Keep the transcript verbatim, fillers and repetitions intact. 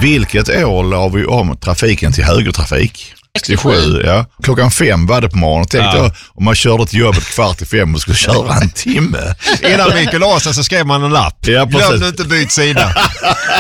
Vilket år la vi om trafiken till högertrafik? sextiosju, ja. Klockan fem var det på morgonen. Tänkte ja. jag, om man körde till jobbet kvart i fem och skulle köra en timme. Innan Mikael Åsa så skrev man en lapp. Ja, glöm inte byt sida.